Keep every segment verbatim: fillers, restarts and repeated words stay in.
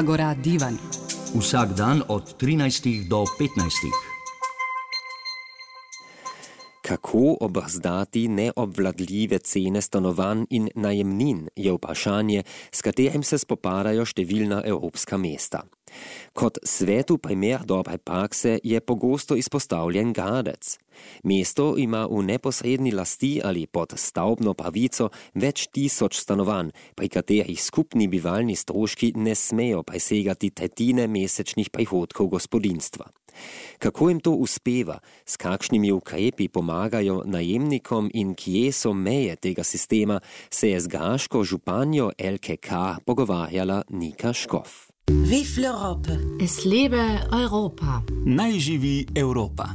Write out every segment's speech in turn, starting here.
Agora Divan. Vsak dan od trinajstih do petnajstih. Kako obrzdati neobvladljive cene stanovanj in najemnin, je vprašanje, s katerim se spopadajo številna evropska mesta. Kot svetu primer dobre prakse je pogosto izpostavljen Gradec. Mesto ima v neposredni lasti ali pod stavbno pravico več tisoč stanovanj, pri katerih skupni bivalni stroški ne smejo presegati tretjine mesečnih prihodkov gospodinjstva. Kako jim to uspeva, s kakšnimi ukrepi pomagajo najemnikom in kje so meje tega sistema, se je z graško županjo Elke K. pogovarjala Nika Škof. Vive l'Europe! Es lebe Europa! Naj živi Evropa!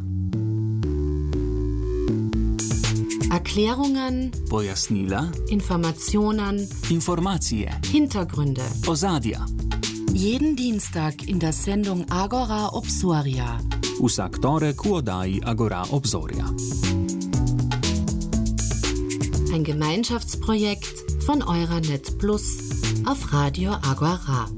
Erklärungen, Pojasnila, Informationen, Informacije, Hintergründe. Ozadja. Jeden Dienstag in der Sendung Agora Obsoria. Vsak torek v oddaji Agora Obzorja. Ein Gemeinschaftsprojekt von Euranet Plus auf Radio Agora.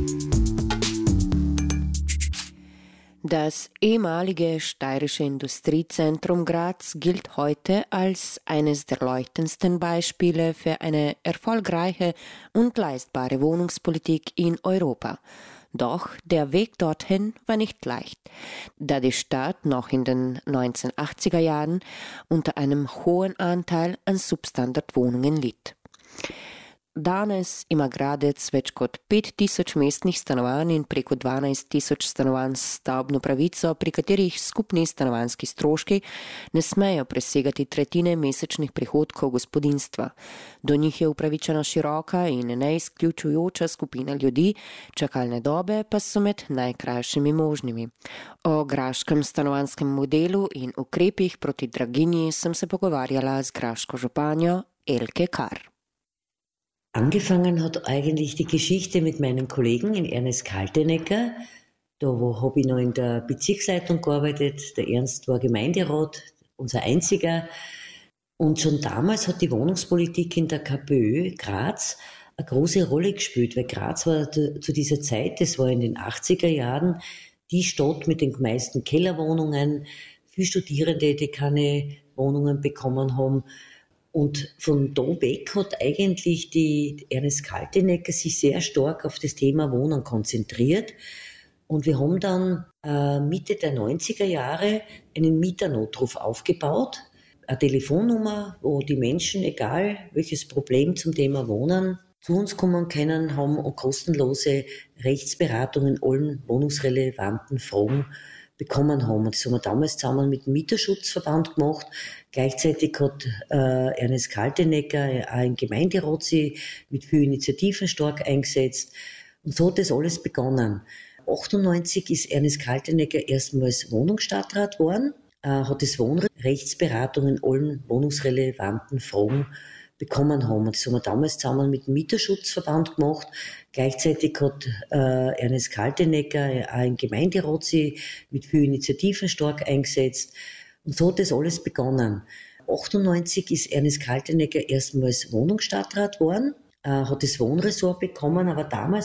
Das ehemalige steirische Industriezentrum Graz gilt heute als eines der leuchtendsten Beispiele für eine erfolgreiche und leistbare Wohnungspolitik in Europa. Doch der Weg dorthin war nicht leicht, da die Stadt noch in den neunzehnhundertachtziger Jahren unter einem hohen Anteil an Substandardwohnungen litt. Danes ima Gradec več kot pet tisoč mestnih stanovanj in preko dvanajst tisoč stanovanj s stavbno pravico, pri katerih skupni stanovanjski stroški ne smejo presegati tretjine mesečnih prihodkov gospodinjstva. Do njih je upravičena široka in neizključujoča skupina ljudi, čakalne dobe pa so med najkrajšimi možnimi. O graškem stanovanjskem modelu in ukrepih proti draginji sem se pogovarjala z graško županjo Elke K. Angefangen hat eigentlich die Geschichte mit meinem Kollegen in Ernst Kaltenecker. Da habe ich noch in der Bezirksleitung gearbeitet. Der Ernst war Gemeinderat, unser einziger. Und schon damals hat die Wohnungspolitik in der KPÖ Graz eine große Rolle gespielt, weil Graz war zu dieser Zeit, das war in den achtziger Jahren, die Stadt mit den meisten Kellerwohnungen, viele Studierende, die keine Wohnungen bekommen haben. Und von da weg hat eigentlich die Ernst Kaltenecker sich sehr stark auf das Thema Wohnen konzentriert. Und wir haben dann äh, Mitte der neunziger Jahre einen Mieternotruf aufgebaut. Eine Telefonnummer, wo die Menschen, egal welches Problem zum Thema Wohnen, zu uns kommen können, haben und kostenlose Rechtsberatung in allen wohnungsrelevanten Fragen bekommen haben. Und das haben wir damals zusammen mit dem Mieterschutzverband gemacht. Gleichzeitig hat äh, Ernst Kaltenecker auch im Gemeinderat sich mit vielen Initiativen stark eingesetzt. Und so hat das alles begonnen. achtundneunzig ist Ernst Kaltenecker erstmals Wohnungsstadtrat geworden, äh, hat das Wohnrechtsberatung in allen wohnungsrelevanten Fragen bekommen haben. Und das haben wir damals zusammen mit dem Mieterschutzverband gemacht. Gleichzeitig hat äh, Ernst Kaltenecker auch im Gemeinderat sich mit vielen Initiativen stark eingesetzt. Und so hat das alles begonnen. achtundneunzig ist Ernst Kaltenecker erstmals Wohnungsstadtrat geworden, äh, hat das Wohnressort bekommen, aber damals